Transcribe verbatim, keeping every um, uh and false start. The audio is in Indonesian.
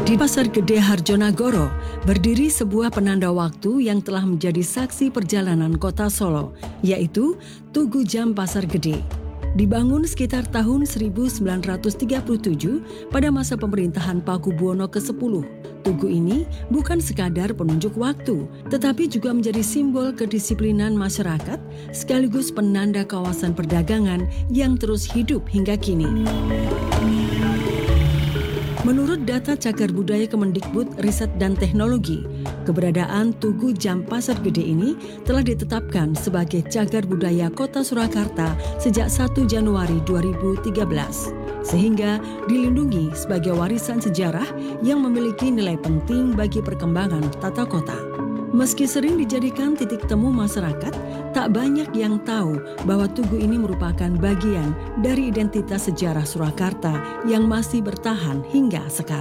Di Pasar Gede Harjonagoro, berdiri sebuah penanda waktu yang telah menjadi saksi perjalanan kota Solo, yaitu Tugu Jam Pasar Gede. Dibangun sekitar tahun seribu sembilan ratus tiga puluh tujuh pada masa pemerintahan Pakubuwono kesepuluh. Tugu ini bukan sekadar penunjuk waktu, tetapi juga menjadi simbol kedisiplinan masyarakat sekaligus penanda kawasan perdagangan yang terus hidup hingga kini. Menurut data Cagar Budaya Kemendikbud Riset dan Teknologi, keberadaan Tugu Jam Pasar Gede ini telah ditetapkan sebagai Cagar Budaya Kota Surakarta sejak satu Januari dua ribu tiga belas, sehingga dilindungi sebagai warisan sejarah yang memiliki nilai penting bagi perkembangan tata kota. Meski sering dijadikan titik temu masyarakat, tak banyak yang tahu bahwa tugu ini merupakan bagian dari identitas sejarah Surakarta yang masih bertahan hingga sekarang.